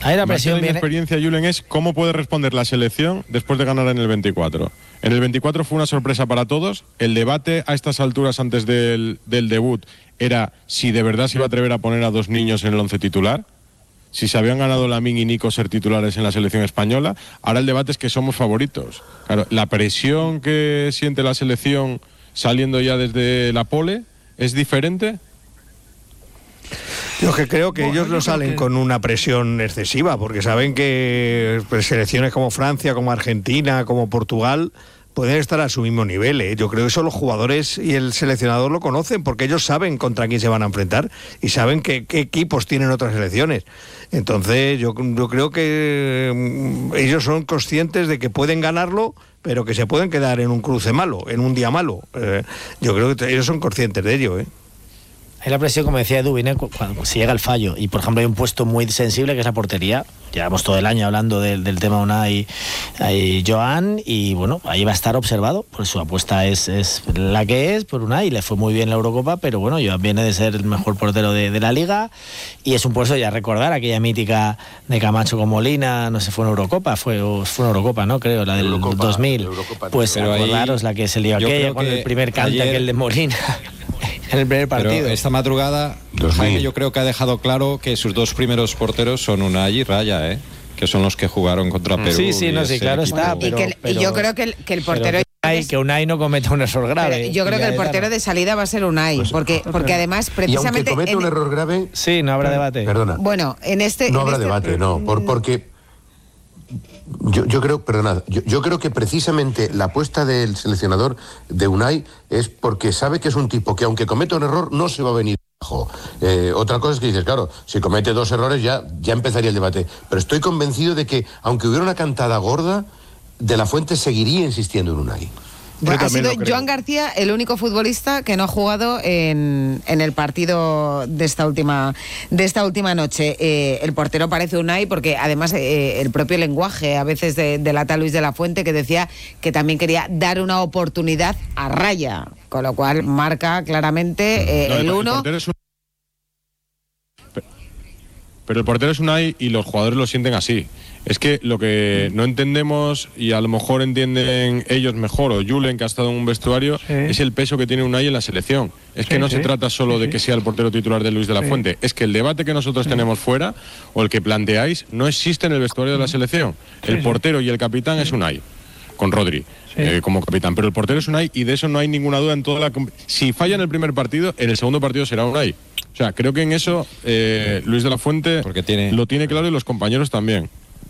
Ahí la Más que presión la viene. inexperiencia, Julen, es cómo puede responder la selección después de ganar en el 24. En el 24 fue una sorpresa para todos. El debate a estas alturas antes del debut era si de verdad se iba a atrever a poner a dos niños en el 11 titular, si se habían ganado Lamine y Nico ser titulares en la selección española. Ahora el debate es que somos favoritos. Claro, la presión que siente la selección saliendo ya desde la pole es diferente. Yo que creo que ellos no salen con una presión excesiva, porque saben que selecciones como Francia, como Argentina, como Portugal pueden estar a su mismo nivel, ¿eh? Yo creo que eso los jugadores y el seleccionador lo conocen, porque ellos saben contra quién se van a enfrentar y saben qué equipos tienen otras selecciones. Entonces yo creo que ellos son conscientes de que pueden ganarlo, pero que se pueden quedar en un cruce malo, en un día malo. Yo creo que ellos son conscientes de ello, ¿eh? Hay la presión, como decía Edu, viene cuando se llega al fallo. Y, por ejemplo, hay un puesto muy sensible que es la portería. Llevamos todo el año hablando del tema Unai y Joan. Y, bueno, ahí va a estar observado. Pues su apuesta es la que es por Unai. Le fue muy bien la Eurocopa, pero, bueno, Joan viene de ser el mejor portero de la Liga. Y es un puesto, ya recordar, aquella mítica de Camacho con Molina. No sé, fue una Eurocopa. Fue una Eurocopa, ¿no? Creo, la del Eurocopa, 2000. Eurocopa, pues acordaros la que se lió aquella con el primer cante, aquel de Molina. En el primer partido. Pero esta madrugada, Jaime, yo creo que ha dejado claro que sus dos primeros porteros son Unai y Raya, que son los que jugaron contra Perú. Sí, claro está. Pero yo creo que el portero... Que Unai no cometa un error grave. Pero yo creo que el portero de salida va a ser Unai, porque además, precisamente... Y aunque cometa un error grave... Sí, no habrá debate. Perdona. Bueno, No habrá debate, no, porque... Yo creo que precisamente la apuesta del seleccionador de Unai es porque sabe que es un tipo que aunque cometa un error no se va a venir abajo. Otra cosa es que dices, claro, si comete dos errores ya empezaría el debate, pero estoy convencido de que aunque hubiera una cantada gorda, De la Fuente seguiría insistiendo en Unai. Bueno, ha sido Joan García el único futbolista que no ha jugado en el partido de esta última noche. El portero parece Unai, porque además el propio lenguaje a veces delata Luis de la Fuente, que decía que también quería dar una oportunidad a Raya, con lo cual marca claramente el uno. Pero el portero es Unai y los jugadores lo sienten así. Es que lo que no entendemos, y a lo mejor entienden ellos mejor, o Julen, que ha estado en un vestuario, es el peso que tiene Unai en la selección. Es que no se trata solo de que sea el portero titular de Luis de la Fuente, es que el debate que nosotros tenemos fuera, o el que planteáis, no existe en el vestuario de la selección. El portero y el capitán es Unai, con Rodri como capitán, pero el portero es Unai, y de eso no hay ninguna duda en toda la... Si falla en el primer partido, en el segundo partido será Unai. O sea, creo que en eso Luis de la Fuente lo tiene claro, y los compañeros también.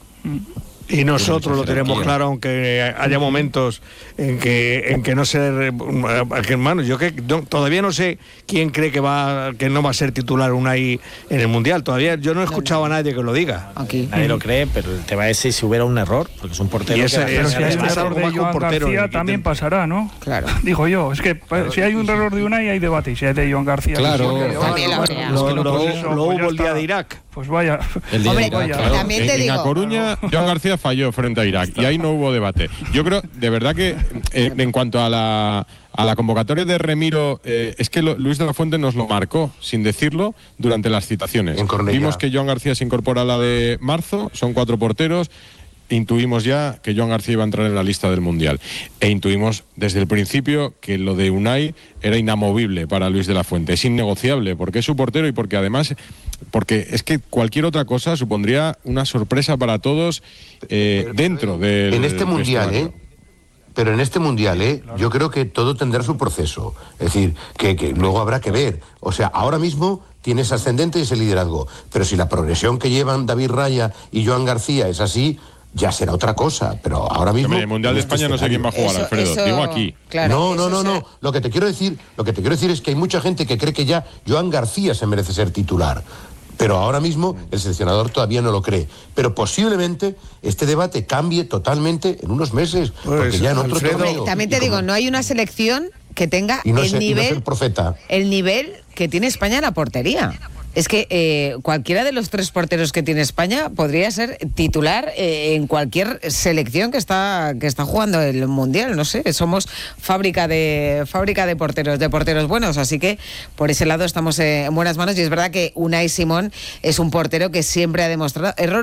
Y nosotros lo tenemos claro, aunque haya momentos en que no sé, hermano, todavía no sé quién cree que no va a ser titular Unai en el Mundial. Todavía yo no he escuchado a nadie que lo diga. Nadie lo cree, pero el tema es si hubiera un error, porque es un portero. Pero si hay un error de Joan García también pasará, ¿no? Claro. Digo yo, es que si hay un error de Unai hay debate, y si hay de Joan García... Claro, lo hubo el día de Irak. Pues vaya. Hombre, también te digo... En A Coruña, Joan García falló frente a Irak, y ahí no hubo debate. Yo creo, de verdad, que en cuanto a la convocatoria de Remiro, es que Luis de la Fuente nos lo marcó, sin decirlo, durante las citaciones. Vimos que Joan García se incorpora a la de marzo, son 4 porteros. Intuimos ya que Joan García iba a entrar en la lista del Mundial, e intuimos desde el principio que lo de Unai era inamovible para Luis de la Fuente, es innegociable, porque es su portero, y porque además, porque es que cualquier otra cosa supondría una sorpresa para todos dentro del... En este Mundial, Pero en este Mundial, yo creo que todo tendrá su proceso. Es decir, que luego habrá que ver. O sea, ahora mismo tienes ascendente ese liderazgo, pero si la progresión que llevan David Raya y Joan García es así, ya será otra cosa, pero ahora mismo... En el Mundial de España no sé quién va a jugar, Alfredo, digo aquí. Claro, no. Lo que te quiero decir es que hay mucha gente que cree que ya Joan García se merece ser titular. Pero ahora mismo el seleccionador todavía no lo cree. Pero posiblemente este debate cambie totalmente en unos meses, porque ya en otro torneo... También te digo, no hay una selección que tenga el nivel que tiene España en la portería. Es que cualquiera de los 3 porteros que tiene España podría ser titular en cualquier selección que está jugando el Mundial. No sé, somos fábrica de porteros buenos, así que por ese lado estamos en buenas manos. Y es verdad que Unai Simón es un portero que siempre ha demostrado errores